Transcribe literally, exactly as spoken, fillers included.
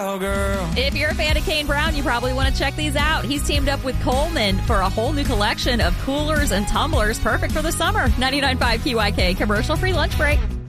cowgirl. If you're a fan of Kane Brown, you probably want to check these out. He's teamed up with Coleman for a whole new collection of coolers and tumblers, perfect for the summer. ninety-nine point five Q I K, commercial-free lunch break.